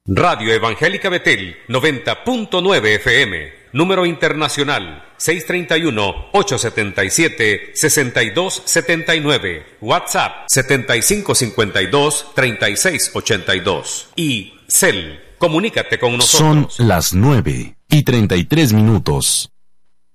Radio Evangélica Betel, 90.9 FM. Número internacional, 631-877-6279. WhatsApp, 7552-3682. Y Cel, comunícate con nosotros. Son las 9:33.